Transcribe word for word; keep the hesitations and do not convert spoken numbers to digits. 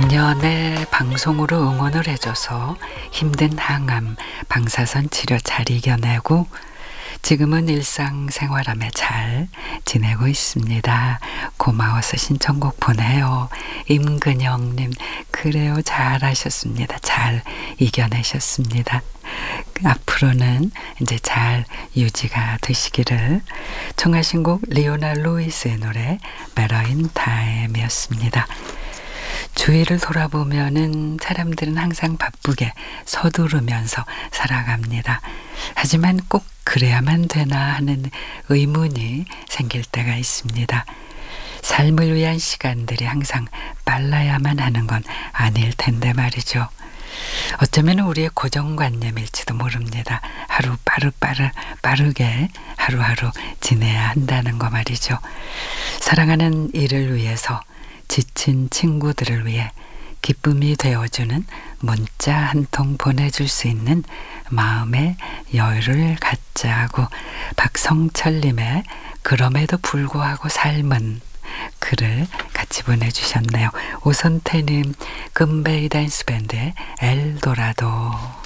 작년에 방송으로 응원을 해줘서 힘든 항암, 방사선 치료 잘 이겨내고 지금은 일상생활하며 잘 지내고 있습니다. 고마워서 신청곡 보내요. 임근영님, 그래요. 잘하셨습니다. 잘 이겨내셨습니다. 앞으로는 이제 잘 유지가 되시기를. 청하신 곡 리오나 루이스의 노래 Better in Time이었습니다. 주위를 돌아보면은 사람들은 항상 바쁘게 서두르면서 살아갑니다. 하지만 꼭 그래야만 되나 하는 의문이 생길 때가 있습니다. 삶을 위한 시간들이 항상 빨라야만 하는 건 아닐 텐데 말이죠. 어쩌면 우리의 고정관념일지도 모릅니다. 하루 빠르 빠르 빠르게 하루하루 지내야 한다는 거 말이죠. 사랑하는 이를 위해서, 지친 친구들을 위해 기쁨이 되어주는 문자 한 통 보내줄 수 있는 마음의 여유를 갖자고 박성철님의 그럼에도 불구하고 삶은 글을 같이 보내주셨네요. 오선태님, 금베이 댄스밴드의 엘도라도.